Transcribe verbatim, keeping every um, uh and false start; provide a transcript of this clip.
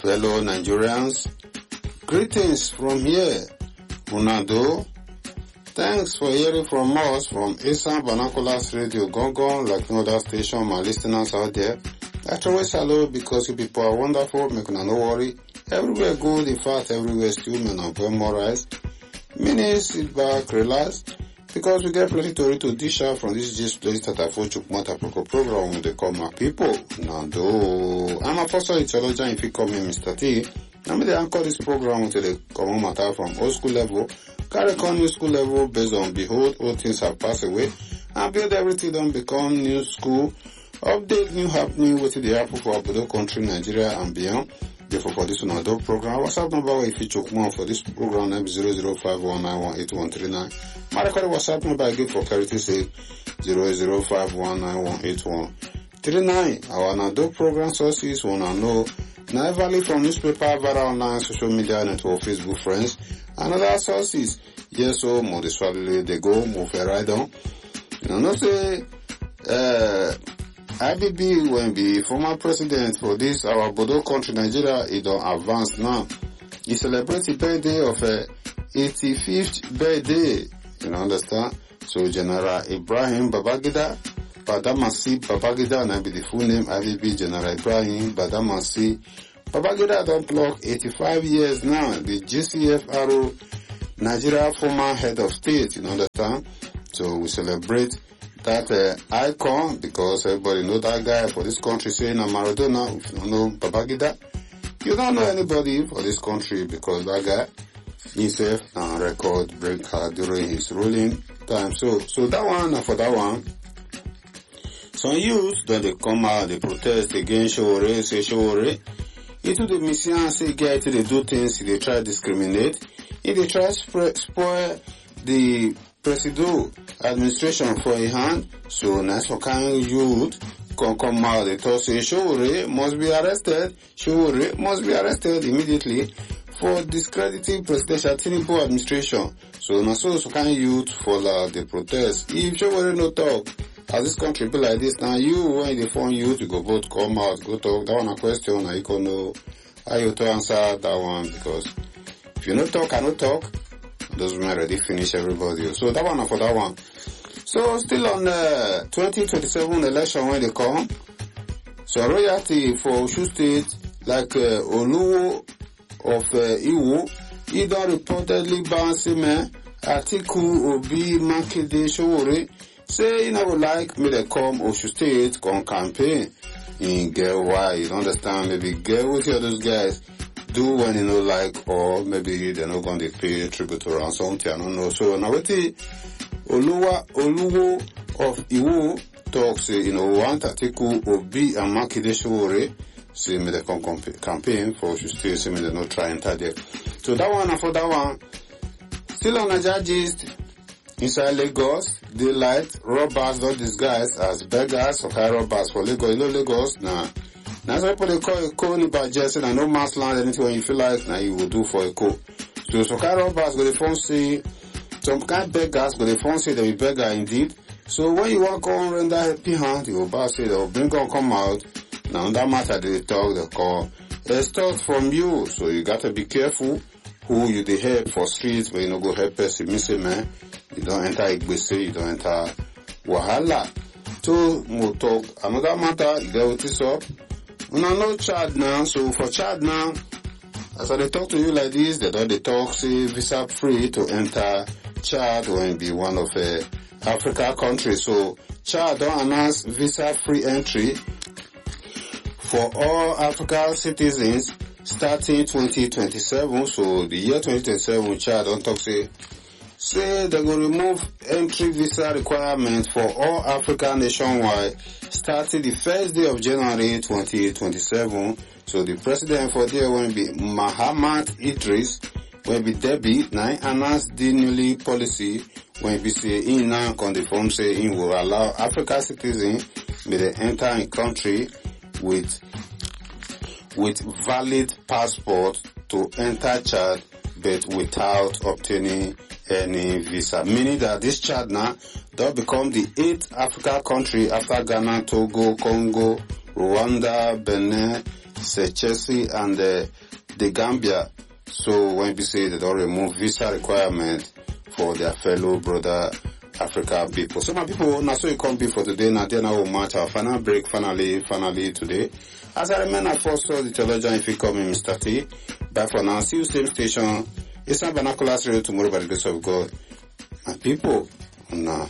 fellow Nigerians. Greetings from here, Munado. Thanks for hearing from us from Esan Banakolas Radio Gongon, like no other station, my listeners out there. I always hello because you people are wonderful, make no worry. Everywhere good, in fact, everywhere still, man, I'm very morized. Meaning, sit back, relax, because we get plenty to read to dish out from this just place that I thought you want a program when they call my people. Nando. I'm a pastor theologian, if you call me Mister T. I'm the anchor this program until they come matter from old school level, carry on new school level based on behold, all things have passed away, and build everything don't become new school, update new happening with the apple for Abudo country, Nigeria and beyond. Therefore, for this one, adult program, WhatsApp number if you choke more for this program, name zero zero five one nine one eight one three nine. My record WhatsApp number I give for clarity say zero zero five one nine one eight one three nine. Our adult program sources wanna know. Now, value from newspaper, via online, social media, network, Facebook friends, and other sources. Yes, so, more this family, they go, move a ride on. You know, not say, uh, I B B when be former president for this, our Bodo country, Nigeria, it don't advance now. He celebrates the birthday of a eighty-fifth birthday. You know, understand? So, General Ibrahim Babangida, Badamasi Babangida, and I be the full name, I B B General Ibrahim Badamasi Babangida don't clock eighty-five years now. The G C F R O Nigeria former head of state, you know, understand? So we celebrate that uh, icon because everybody know that guy for this country saying I'm Maradona. If you don't know Babangida, you don't know anybody for this country because that guy himself a record breaker during his ruling time. So, so that one, and for that one, some youths, then they come out, they protest against Showore, say Showore. It to the mission, say get they do things, they try to discriminate. If they try to spoil the Presido administration for a hand, so nice for kind of youth can come out, they talk, say Showore must be arrested, Showore must be arrested immediately for discrediting presidential Tinubu administration. So now so, so kind of youth follow the protest. If Showore no talk, as this country be like this, now you, when they phone you to go vote, come out, go talk, that one a question, now you can know how you to answer that one, because if you no talk, I no talk, doesn't matter, already finish everybody. So that one for that one. So still on the twenty twenty-seven election when they come, so royalty for Oshu State, like uh, Oluwo of uh, Iwo, he don't reportedly ban Sime, Atiku Obi Makinde Showore, say you never like me they come Oshu State come campaign in get why you don't understand, maybe get what the those guys do when you know like, or maybe they're not going to pay tribute or something, I don't know. So now what the Oluwa Oluwo of Iwo talks, say you know want Atiku Obi and Makinde Showore, say me they come campaign for Oshu State, say me they not try enter there. So that one and for that one, still on the judges inside Lagos, daylight, robbers don't disguise as beggars or high robbers for Lagos. You know Lagos, nah. Now some people they call a co ni budget, say no mass land, anything when you feel like, now you will do for a co. So some kind of robbers go the phone say, some kind of beggars go the phone say they will beggar indeed. So when you walk on render happy hand, you will boss say they will bring on come out. Now that matter they talk, they call. It's taught from you, so you gotta be careful who you dey help for streets, but you no go help person, me say man. You don't enter Igbese, you don't enter Wahala. So, we'll talk another matter, you get what is up. We don't know Chad now, so for Chad now, as I talk to you like this, they don't they talk, say, visa free to enter Chad when be one of the uh, Africa countries. So, Chad don't announce visa free entry for all African citizens starting twenty twenty-seven. So, the year twenty twenty-seven, Chad don't talk, say, say they will remove entry visa requirement for all African nationwide starting the first day of January twenty twenty-seven. So the president for there will be Mahamat Idris, will be Debbie, now announced the newly policy when we say in now confirm say he will allow African citizens may they enter in country with with valid passport to enter Chad but without obtaining any visa, meaning that this Chad now will become the eighth African country after Ghana, Togo, Congo, Rwanda, Benin, say Chelsea and uh, the Gambia. So when we say they don't remove visa requirement for their fellow brother Africa people. So my people, now so you come be for today. Now then I will match our final break finally, finally today. As I remain at first, the television if you come in Mister T. Bye for now. See you same station. It's a Banacolas Radio tomorrow by the grace of God. My people, now.